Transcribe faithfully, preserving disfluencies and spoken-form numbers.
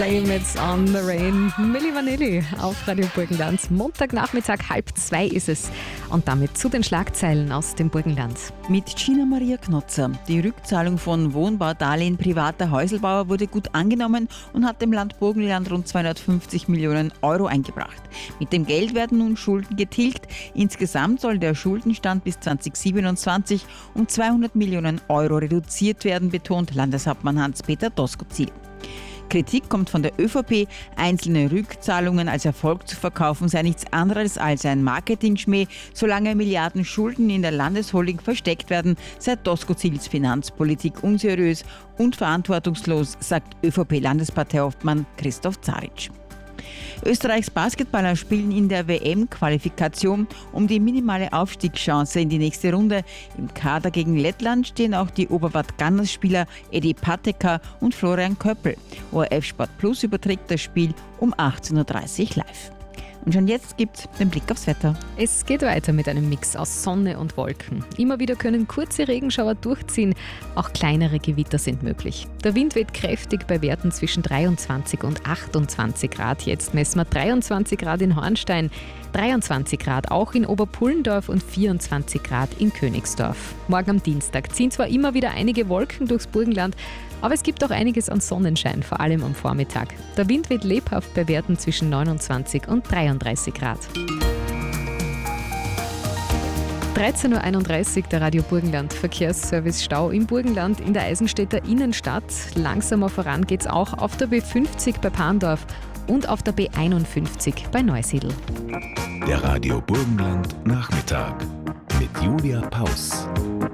Blame It on the Rain. Milli Vanilli auf Radio Burgenland. Montagnachmittag halb zwei ist es. Und damit zu den Schlagzeilen aus dem Burgenland. Mit Gina Maria Knotzer. Die Rückzahlung von Wohnbaudarlehen privater Häuselbauer wurde gut angenommen und hat dem Land Burgenland rund zweihundertfünfzig Millionen Euro eingebracht. Mit dem Geld werden nun Schulden getilgt. Insgesamt soll der Schuldenstand bis zweitausendsiebenundzwanzig um zweihundert Millionen Euro reduziert werden, betont Landeshauptmann Hans-Peter Doskozil. Kritik kommt von der ÖVP, einzelne Rückzahlungen als Erfolg zu verkaufen sei nichts anderes als ein Marketingschmäh. Solange Milliarden Schulden in der Landesholding versteckt werden, sei Doskozils Finanzpolitik unseriös und verantwortungslos, sagt ÖVP-Landesparteiobmann Christoph Zaric. Österreichs Basketballer spielen in der W M-Qualifikation um die minimale Aufstiegschance in die nächste Runde. Im Kader gegen Lettland stehen auch die Oberwart Gunners-Spieler Edi Pateka und Florian Köppel. O R F Sport Plus überträgt das Spiel um achtzehn Uhr dreißig live. Und schon jetzt gibt's den Blick aufs Wetter. Es geht weiter mit einem Mix aus Sonne und Wolken. Immer wieder können kurze Regenschauer durchziehen. Auch kleinere Gewitter sind möglich. Der Wind weht kräftig bei Werten zwischen dreiundzwanzig und achtundzwanzig Grad. Jetzt messen wir dreiundzwanzig Grad in Hornstein, dreiundzwanzig Grad auch in Oberpullendorf und vierundzwanzig Grad in Königsdorf. Morgen am Dienstag ziehen zwar immer wieder einige Wolken durchs Burgenland, aber es gibt auch einiges an Sonnenschein, vor allem am Vormittag. Der Wind weht lebhaft bei Werten zwischen neunundzwanzig und dreiunddreißig Grad. dreizehn Uhr einunddreißig, der Radio Burgenland Verkehrsservice Stau im Burgenland in der Eisenstädter Innenstadt. Langsamer voran geht's auch auf der B fünfzig bei Parndorf und auf der B einundfünfzig bei Neusiedl. Der Radio Burgenland Nachmittag mit Julia Paus.